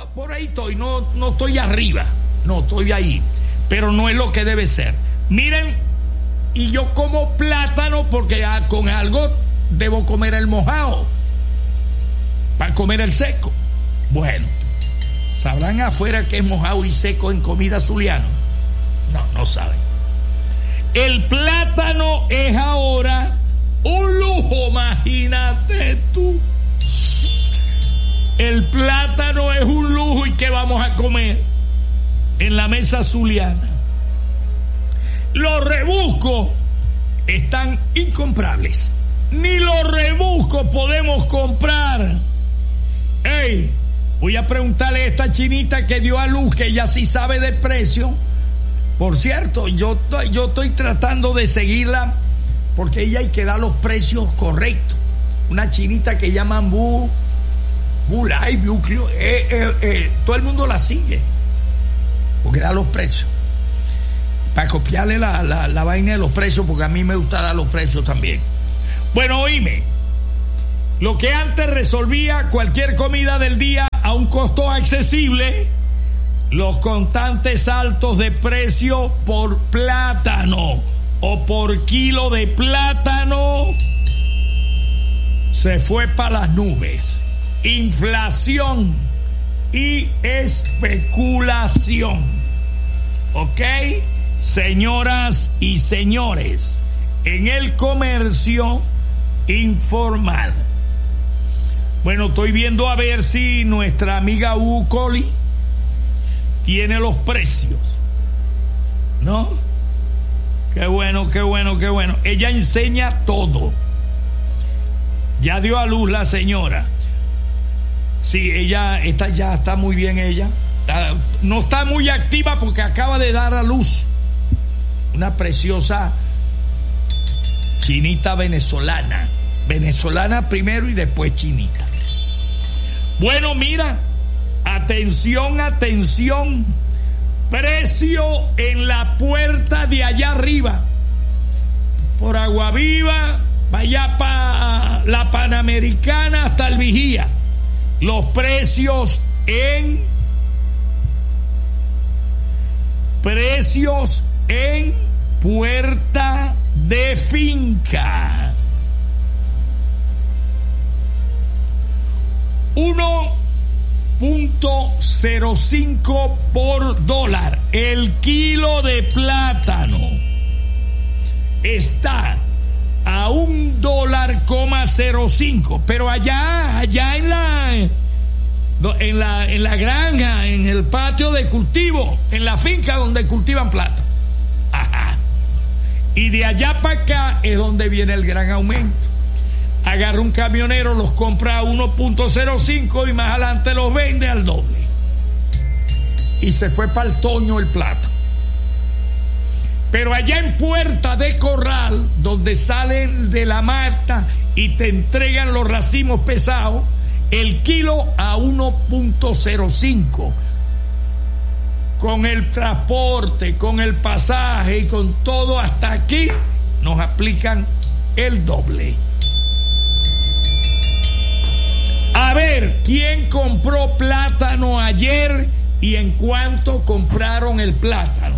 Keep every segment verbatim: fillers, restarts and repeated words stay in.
por ahí estoy, no, no estoy arriba, no estoy ahí, pero no es lo que debe ser. Miren, y yo como plátano porque ah, con algo debo comer el mojado para comer el seco. Bueno, ¿sabrán afuera qué es mojado y seco en comida zuliana? No, no saben. El plátano es ahora un lujo, imagínate tú. El plátano es un lujo. ¿Y qué vamos a comer en la mesa zuliana? Los rebuscos están incomprables. Ni los rebuscos podemos comprar. Ey, voy a preguntarle a esta chinita que dio a luz, que ella sí sabe de precio. Por cierto, yo, yo estoy tratando de seguirla porque ella hay que dar los precios correctos. Una chinita que llaman Bu, Bu Live, Bu Clio, eh, eh, eh, todo el mundo la sigue porque da los precios. Para copiarle la, la, la vaina de los precios, porque a mí me gusta dar los precios también. Bueno, oíme, lo que antes resolvía cualquier comida del día a un costo accesible, los constantes altos de precio por plátano o por kilo de plátano se fue para las nubes. Inflación y especulación. ¿Ok? Señoras y señores, en el comercio informal. Bueno, estoy viendo a ver si nuestra amiga U Coli tiene los precios, ¿no? Qué bueno, qué bueno, qué bueno. Ella enseña todo. Ya dio a luz la señora. Sí, ella está, ya está muy bien ella. Está, no está muy activa porque acaba de dar a luz una preciosa chinita venezolana. Venezolana primero y después chinita. Bueno, mira, atención, atención. Precio en la puerta de allá arriba. Por Aguaviva, vaya para la Panamericana hasta el Vigía. Los precios en precios en puerta de finca. uno punto cero cinco por dólar. El kilo de plátano está a un dólar coma cero cinco, pero allá, allá en la en la en la granja, en el patio de cultivo, en la finca donde cultivan plátano. Ajá. Y de allá para acá es donde viene el gran aumento. Agarra un camionero, los compra a uno punto cero cinco y más adelante los vende al doble. Y se fue para el toño el plátano. Pero allá en Puerta de Corral, donde salen de la mata y te entregan los racimos pesados, el kilo a uno punto cero cinco. Con el transporte, con el pasaje y con todo hasta aquí, nos aplican el doble. A ver, ¿quién compró plátano ayer y en cuánto compraron el plátano?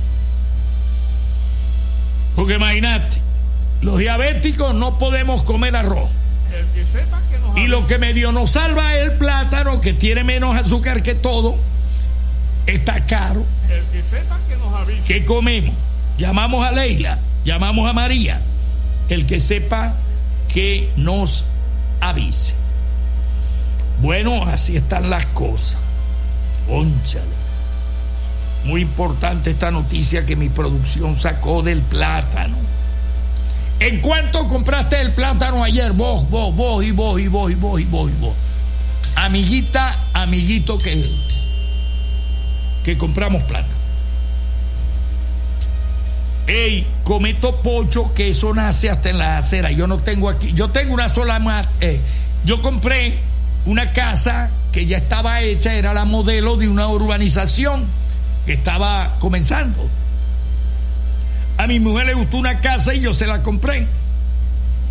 Porque imagínate, los diabéticos no podemos comer arroz. El que sepa que nos y lo que medio nos salva es el plátano, que tiene menos azúcar que todo. Está caro. El que sepa que nos avise. ¿Qué comemos? Llamamos a Leila, llamamos a María. El que sepa que nos avise. Bueno, así están las cosas. Cónchale. Muy importante esta noticia que mi producción sacó del plátano. ¿En cuánto compraste el plátano ayer? Vos, vos, vos y vos y vos y vos y vos y vos. Amiguita, amiguito que, que compramos plátano. Ey, cometo pocho que eso nace hasta en la acera. Yo no tengo aquí, yo tengo una sola más. Eh, yo compré una casa que ya estaba hecha, era la modelo de una urbanización que estaba comenzando. A mi mujer le gustó una casa y yo se la compré.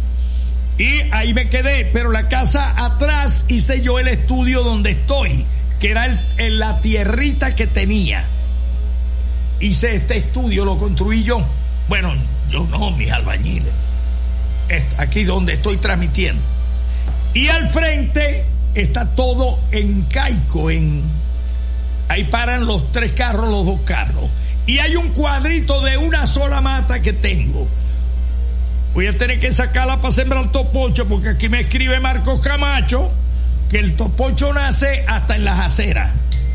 Y ahí me quedé, pero la casa atrás hice yo el estudio donde estoy, que era el, el, la tierrita que tenía. Hice este estudio, lo construí yo. Bueno, yo no, mis albañiles. Aquí donde estoy transmitiendo. Y al frente está todo en caico, en... ahí paran los tres carros, los dos carros. Y hay un cuadrito de una sola mata que tengo. Voy a tener que sacarla para sembrar topocho, porque aquí me escribe Marcos Camacho que el topocho nace hasta en las aceras.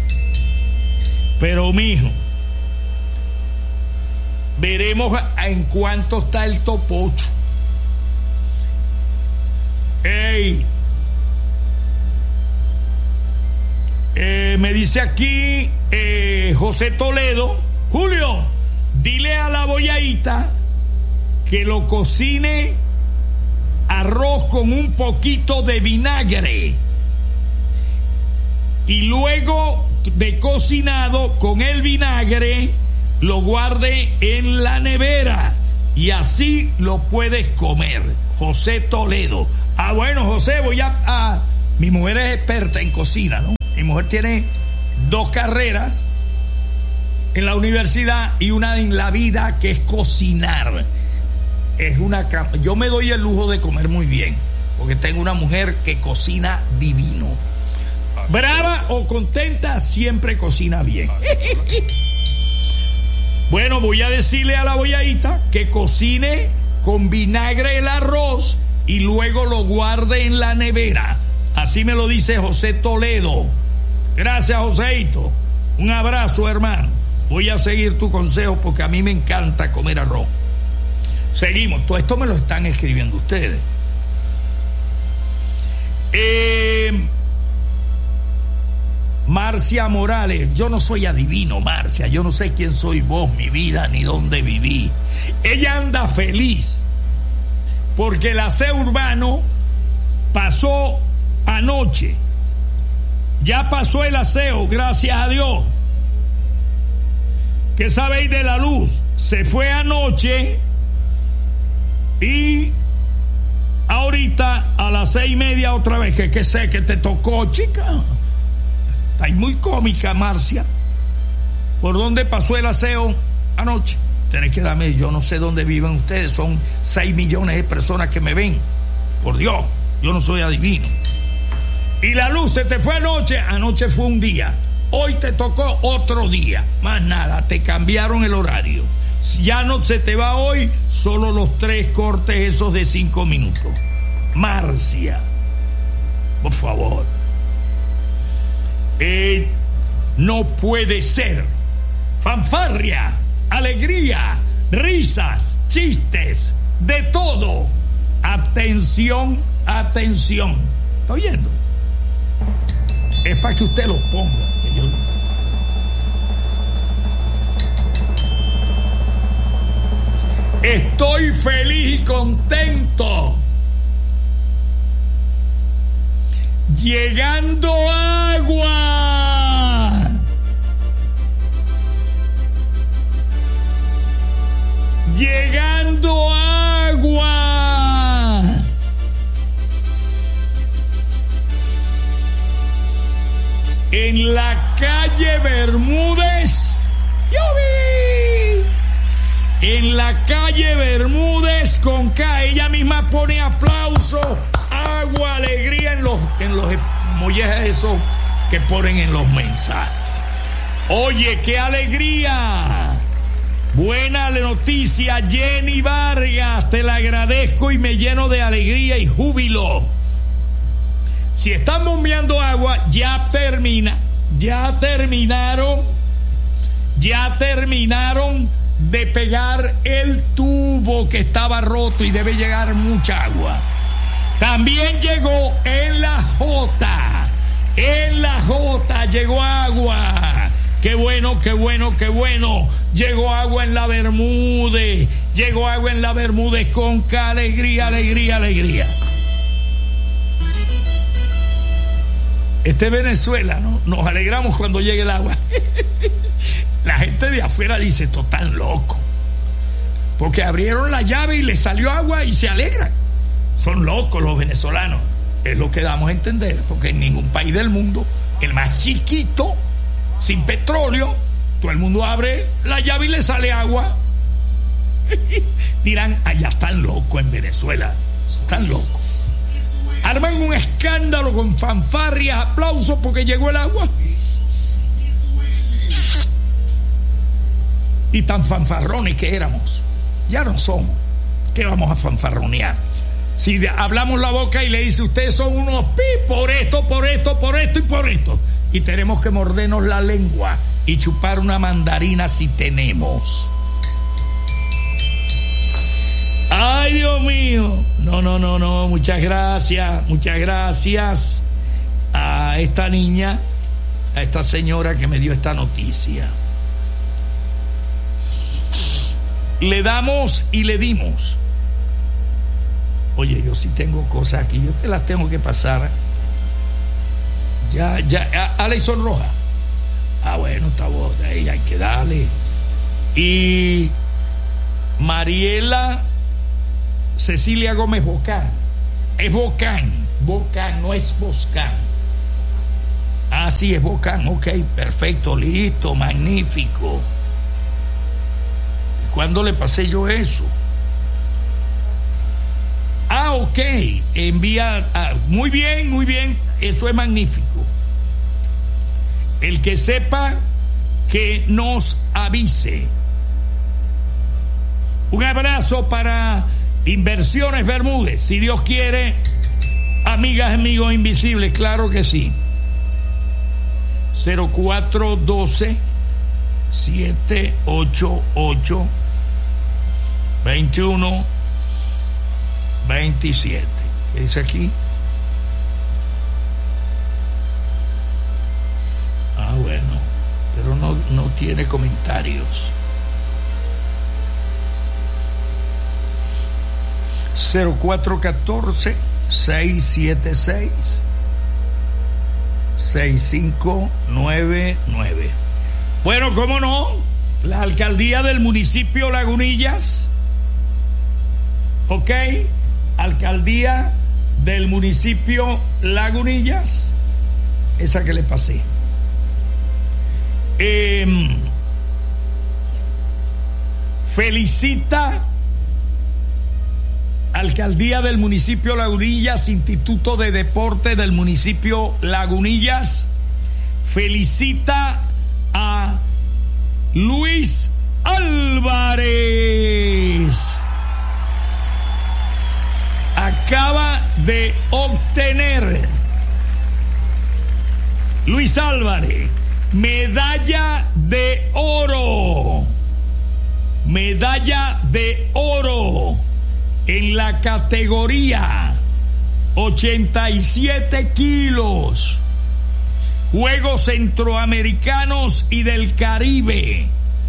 Pero mijo, veremos en cuánto está el topocho. Ey, eh, me dice aquí eh, José Toledo: Julio, dile a la boyaíta que lo cocine arroz con un poquito de vinagre y luego de cocinado con el vinagre lo guarde en la nevera y así lo puedes comer. José Toledo. Ah, bueno, José, voy a, a... mi mujer es experta en cocina, ¿no? Mi mujer tiene dos carreras en la universidad y una en la vida, que es cocinar. Es una... Yo me doy el lujo de comer muy bien, porque tengo una mujer que cocina divino. Brava o contenta, siempre cocina bien. Bueno, voy a decirle a la boyaíta que cocine con vinagre el arroz y luego lo guarde en la nevera. Así me lo dice José Toledo. Gracias, Joséito. Un abrazo, hermano. Voy a seguir tu consejo porque a mí me encanta comer arroz. Seguimos. Todo esto me lo están escribiendo ustedes. Eh, Marcia Morales: yo no soy adivino, Marcia. Yo no sé quién soy vos, mi vida, ni dónde viví. Ella anda feliz porque el aseo urbano pasó anoche. Ya pasó el aseo, gracias a Dios. ¿Qué sabéis de la luz? Se fue anoche y ahorita a las seis y media otra vez. Que, que sé que te tocó, chica. Estás muy cómica, Marcia. ¿Por dónde pasó el aseo anoche? Tenés que darme, yo no sé dónde viven ustedes. Son seis millones de personas que me ven. Por Dios, yo no soy adivino. Y la luz se te fue anoche. Anoche fue un día. Hoy te tocó otro día. Más nada, te cambiaron el horario. Ya no se te va hoy, solo los tres cortes esos de cinco minutos. Marcia, por favor. Eh, no puede ser. Fanfarria, alegría, risas, chistes, de todo. Atención, atención. ¿Está oyendo? Es para que usted lo ponga. Que yo... Estoy feliz y contento. Llegando agua. Llegando agua. En la calle Bermúdez. Yo vi. En la calle Bermúdez con K. Ella misma pone aplauso, agua, alegría en los, en los mollejes esos que ponen en los mensajes. Oye, qué alegría. Buena noticia, Jenny Vargas. Te la agradezco y me lleno de alegría y júbilo. Si están bombeando agua, ya termina. Ya terminaron. Ya terminaron de pegar el tubo que estaba roto y debe llegar mucha agua. También llegó en la J. En la J llegó agua. Qué bueno, qué bueno, qué bueno. Llegó agua en la Bermúdez. Llegó agua en la Bermúdez con K. Alegría, alegría, alegría. Este es Venezuela, ¿no? Nos alegramos cuando llegue el agua. La gente de afuera dice, esto tan loco. Porque abrieron la llave y les salió agua y se alegran. Son locos los venezolanos. Es lo que damos a entender, porque en ningún país del mundo, el más chiquito, sin petróleo, todo el mundo abre la llave y le sale agua. Dirán, allá están locos en Venezuela, están locos. Arman un escándalo con fanfarrias, aplausos porque llegó el agua. Y tan fanfarrones que éramos, ya no somos. ¿Qué vamos a fanfarronear? Si de, hablamos la boca y le dice, ustedes son unos pi por esto, por esto, por esto y por esto, y tenemos que mordernos la lengua y chupar una mandarina si tenemos. Ay, Dios mío. No, no, no, no. Muchas gracias, muchas gracias a esta niña, a esta señora que me dio esta noticia. Le damos y le dimos. Oye, yo sí tengo cosas aquí, yo te las tengo que pasar. Ya, ya, Alison Roja. Ah, bueno, está bueno, ahí hay que darle. Y Mariela Cecilia Gómez Bocán. Es Bocán, Bocán, no es Boscán. Ah, sí, es Bocán, ok, perfecto, listo, magnífico. ¿Cuándo le pasé yo eso? Ah, ok, envía, ah, muy bien, muy bien, eso es magnífico. El que sepa, que nos avise. Un abrazo para Inversiones Bermúdez, si Dios quiere, amigas, amigos invisibles, claro que sí. cero cuatro uno dos siete ocho ocho dos uno dos siete. ¿Qué dice aquí? Ah, bueno, pero no, no tiene comentarios. cero cuatro uno cuatro seis siete seis seis cinco nueve nueve. Bueno, cómo no, la alcaldía del municipio Lagunillas, ok, alcaldía del municipio Lagunillas, esa que le pasé. Eh, felicita alcaldía del municipio Lagunillas, Instituto de Deporte del municipio Lagunillas, felicita a Luis Álvarez. Acaba de obtener Luis Álvarez medalla de oro, medalla de oro en la categoría ochenta y siete kilos, Juegos Centroamericanos y del Caribe.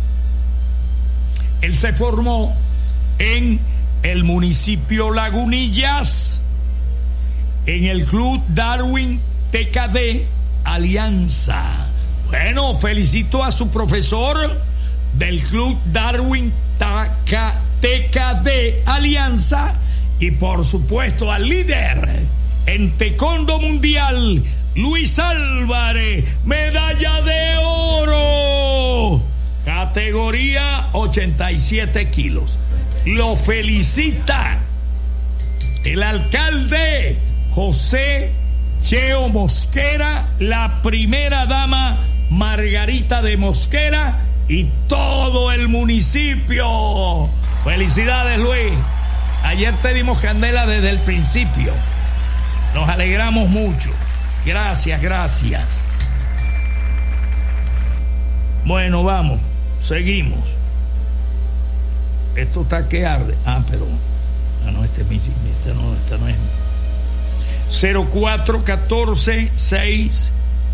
Él se formó en el municipio Lagunillas, en el Club Darwin T K D Alianza. Bueno, felicito a su profesor del Club Darwin T K D Alianza y por supuesto al líder en taekwondo mundial, Luis Álvarez, medalla de oro, categoría ochenta y siete kilos. Lo felicita el alcalde José Cheo Mosquera, la primera dama Margarita de Mosquera y todo el municipio. Felicidades, Luis. Ayer te dimos candela desde el principio. Nos alegramos mucho. Gracias, gracias. Bueno, vamos, seguimos. Esto está que arde. Ah, pero ah, no, este, este no, este no es. cero cuatro uno cuatro seis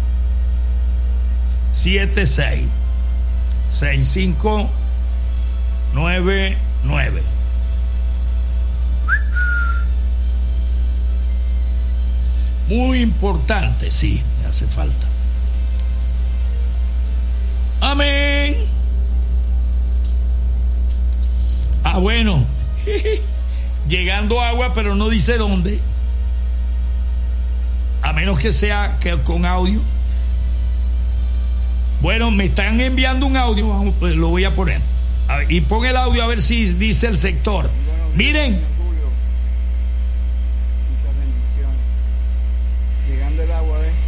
siete seis seis cinco nueve nueve. Muy importante, sí, me hace falta. Amén. Ah, bueno, llegando agua, pero no dice dónde. a menos que sea que con audio. Bueno, me están enviando un audio, vamos, pues lo voy a poner. A ver, y pon el audio a ver si dice el sector. Miren.